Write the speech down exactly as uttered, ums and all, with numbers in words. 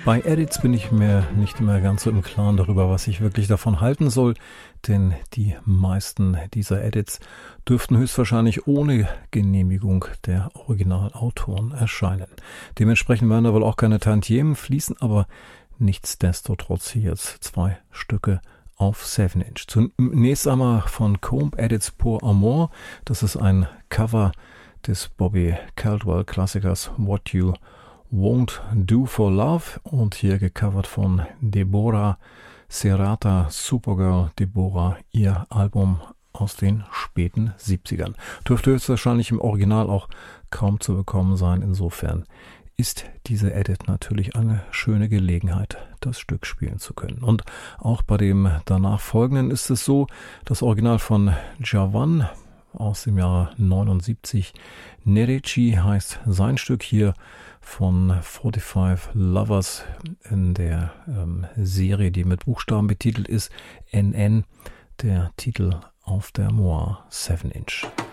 Bei Edits bin ich mir nicht immer ganz so im Klaren darüber, was ich wirklich davon halten soll, denn die meisten dieser Edits dürften höchstwahrscheinlich ohne Genehmigung der Originalautoren erscheinen. Dementsprechend werden da wohl auch keine Tantiemen fließen, aber nichtsdestotrotz hier jetzt zwei Stücke auf seven inch. Zunächst einmal von Comb Edits Pour Amour. Das ist ein Cover des Bobby Caldwell Klassikers What You Won't Do for Love und hier gecovert von Deborah Serrata, Supergirl Deborah, ihr Album aus den späten siebzigern. Dürfte höchstwahrscheinlich im Original auch kaum zu bekommen sein. Insofern ist diese Edit natürlich eine schöne Gelegenheit, das Stück spielen zu können. Und auch bei dem danach folgenden ist es so, das Original von Javan aus dem Jahre neunundsiebzig. Nereci heißt sein Stück hier von forty-five Lovers in der ähm, Serie, die mit Buchstaben betitelt ist, N N, der Titel auf der Moa seven inch.